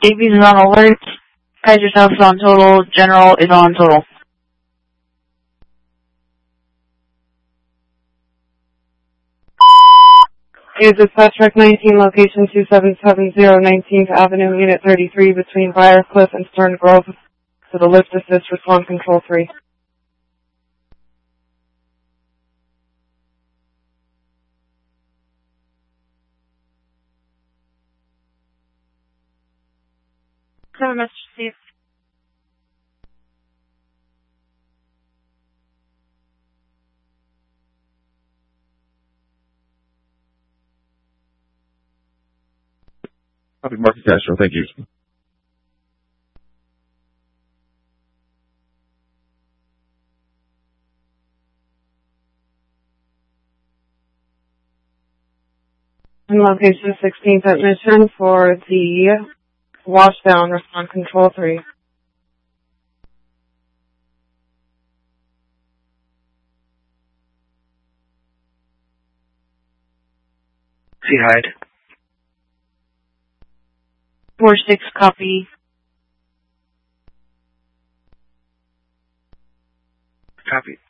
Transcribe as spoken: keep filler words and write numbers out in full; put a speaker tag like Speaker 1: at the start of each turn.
Speaker 1: Davies is on alert. Kaiser South is on total. General is on total.
Speaker 2: Is dispatch track nineteen, location two seven seven zero nineteenth Avenue, Unit thirty-three, between Briarcliff and Stern Grove, to the lift assist, respond control three.
Speaker 3: Seven, Mister Steve.
Speaker 4: Copy, Marcus Castro. Thank you.
Speaker 2: And location sixteenth at Mission for the washdown, respond control three.
Speaker 5: See Hyde.
Speaker 1: four six, copy.
Speaker 5: Copy.